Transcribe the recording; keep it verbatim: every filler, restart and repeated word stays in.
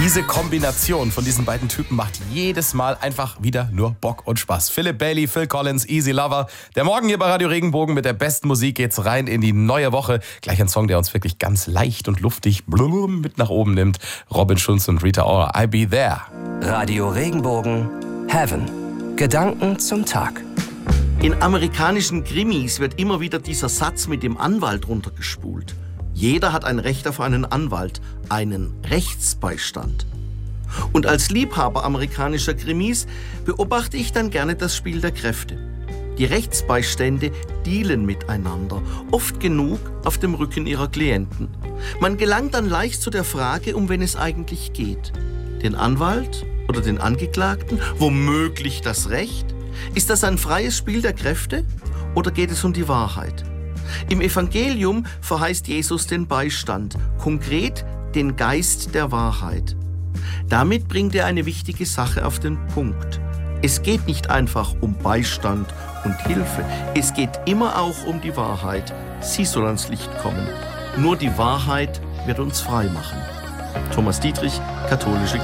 Diese Kombination von diesen beiden Typen macht jedes Mal einfach wieder nur Bock und Spaß. Philip Bailey, Phil Collins, Easy Lover. Der Morgen hier bei Radio Regenbogen mit der besten Musik geht's rein in die neue Woche. Gleich ein Song, der uns wirklich ganz leicht und luftig blum, mit nach oben nimmt. Robin Schulz und Rita Ora, I'll Be There. Radio Regenbogen, Heaven. Gedanken zum Tag. In amerikanischen Krimis wird immer wieder dieser Satz mit dem Anwalt runtergespult. Jeder hat ein Recht auf einen Anwalt, einen Rechtsbeistand. Und als Liebhaber amerikanischer Krimis beobachte ich dann gerne das Spiel der Kräfte. Die Rechtsbeistände dealen miteinander, oft genug auf dem Rücken ihrer Klienten. Man gelangt dann leicht zu der Frage, um wen es eigentlich geht. Den Anwalt oder den Angeklagten? Womöglich das Recht? Ist das ein freies Spiel der Kräfte oder geht es um die Wahrheit? Im Evangelium verheißt Jesus den Beistand, konkret den Geist der Wahrheit. Damit bringt er eine wichtige Sache auf den Punkt. Es geht nicht einfach um Beistand und Hilfe, es geht immer auch um die Wahrheit. Sie soll ans Licht kommen. Nur die Wahrheit wird uns frei machen. Thomas Dietrich, Katholische